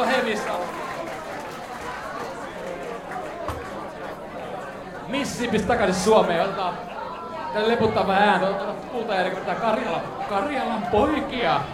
tuolla Hevissä. Missippistä takaisin Suomeen. Otetaan tälle leputtaa vähän ääntä. Otetaan kuulta eri Karjalan poikia.